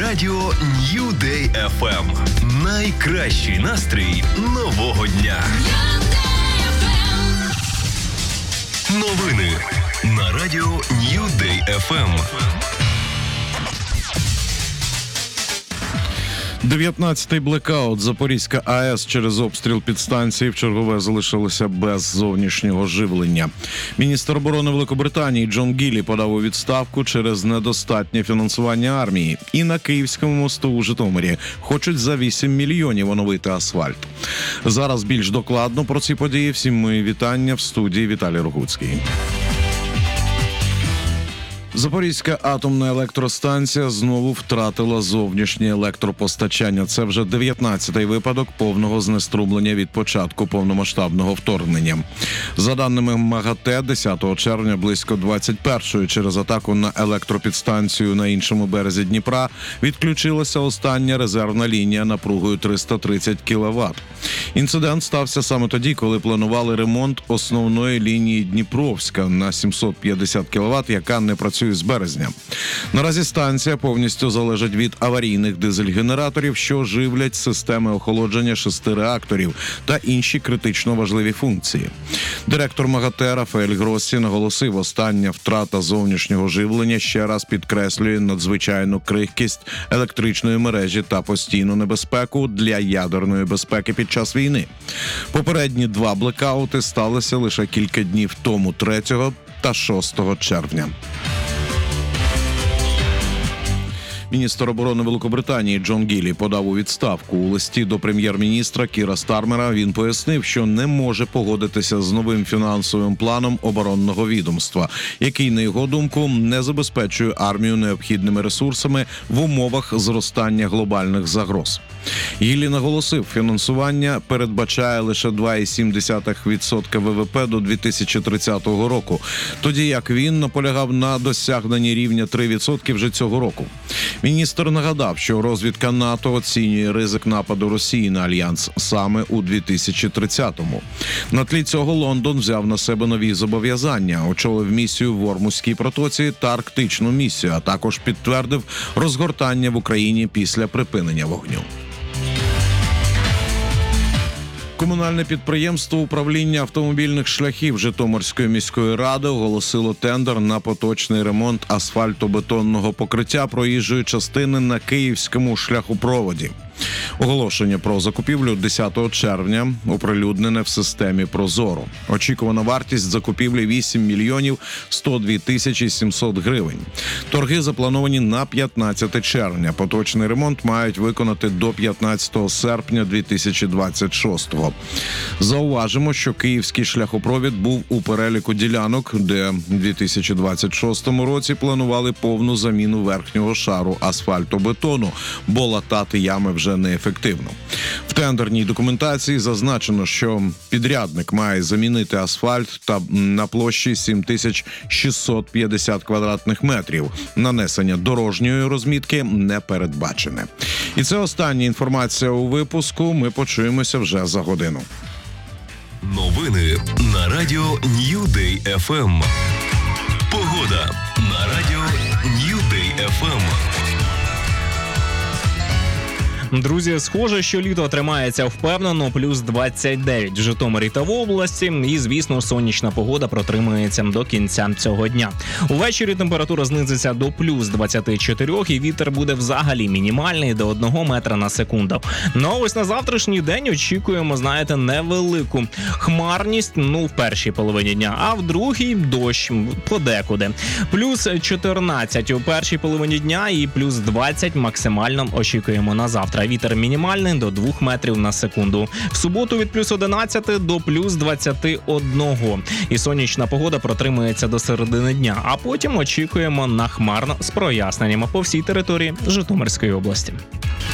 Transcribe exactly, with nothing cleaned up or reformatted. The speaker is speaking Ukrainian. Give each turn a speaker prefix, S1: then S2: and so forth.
S1: Радіо New Day еф ем. Найкращий настрій нового дня. Новини на Радіо New Day еф ем.
S2: дев'ятнадцятий блекаут. Запорізька АЕС через обстріл підстанції вчергове залишилася без зовнішнього живлення. Міністр оборони Великобританії Джон Гіллі подав у відставку через недостатнє фінансування армії. І на Київському мосту у Житомирі хочуть за вісім мільйонів оновити асфальт. Зараз більш докладно про ці події. Всім мої вітання в студії Віталій Рогуцький. Запорізька атомна електростанція знову втратила зовнішнє електропостачання. Це вже дев'ятнадцятий випадок повного знеструмлення від початку повномасштабного вторгнення. За даними МАГАТЕ, десятого червня близько двадцять першої через атаку на електропідстанцію на іншому березі Дніпра відключилася остання резервна лінія напругою триста тридцять кіловат. Інцидент стався саме тоді, коли планували ремонт основної лінії Дніпровська на сімсот п'ятдесят кіловат, яка не працює з березня. Наразі станція повністю залежить від аварійних дизель-генераторів, що живлять системи охолодження шести реакторів та інші критично важливі функції. Директор МАГАТЕ Рафаель Гроссі наголосив, остання втрата зовнішнього живлення ще раз підкреслює надзвичайну крихкість електричної мережі та постійну небезпеку для ядерної безпеки під час війни. Попередні два блекаути сталися лише кілька днів тому, третього та шостого червня. Міністр оборони Великобританії Джон Гіллі подав у відставку. У листі до прем'єр-міністра Кіра Стармера він пояснив, що не може погодитися з новим фінансовим планом оборонного відомства, який, на його думку, не забезпечує армію необхідними ресурсами в умовах зростання глобальних загроз. Гіллі наголосив, фінансування передбачає лише два цілих сім десятих відсотка ВВП до дві тисячі тридцятого року, тоді як він наполягав на досягненні рівня три відсотки вже цього року. Міністр нагадав, що розвідка НАТО оцінює ризик нападу Росії на Альянс саме у дві тисячі тридцятому. На тлі цього Лондон взяв на себе нові зобов'язання, очолив місію в Ормузькій протоці та арктичну місію, а також підтвердив розгортання в Україні після припинення вогню. Комунальне підприємство управління автомобільних шляхів Житомирської міської ради оголосило тендер на поточний ремонт асфальтобетонного покриття проїжджої частини на Київському шляхопроводі. Оголошення про закупівлю десятого червня оприлюднене в системі Прозоро. Очікувана вартість закупівлі вісім мільйонів сто дві тисячі сімсот гривень. Торги заплановані на п'ятнадцяте червня. Поточний ремонт мають виконати до п'ятнадцятого серпня дві тисячі двадцять шостого. Зауважимо, що Київський шляхопровід був у переліку ділянок, де в дві тисячі двадцять шостому році планували повну заміну верхнього шару асфальтобетону, бо латати ями вже неефективно. В тендерній документації зазначено, що підрядник має замінити асфальт та на площі сім тисяч шістсот п'ятдесят квадратних метрів. Нанесення дорожньої розмітки не передбачене. І це остання інформація у випуску. Ми почуємося вже за годину.
S1: Новини на Радіо New Day еф ем. Погода на Радіо New Day еф ем.
S3: Друзі, схоже, що літо тримається впевнено, плюс двадцять дев'ять в Житомирі та в області. І, звісно, сонячна погода протримується до кінця цього дня. Увечері температура знизиться до плюс двадцять чотири, і вітер буде взагалі мінімальний до одного метра на секунду. Ну, ось на завтрашній день очікуємо, знаєте, невелику хмарність, ну, в першій половині дня, а в другій дощ подекуди. Плюс чотирнадцять у першій половині дня і плюс двадцять максимально очікуємо на завтра. Вітер мінімальний до двох метрів на секунду. В суботу від плюс одинадцяти до плюс двадцяти одного. І сонячна погода протримується до середини дня. А потім очікуємо на хмарно з проясненнями по всій території Житомирської області.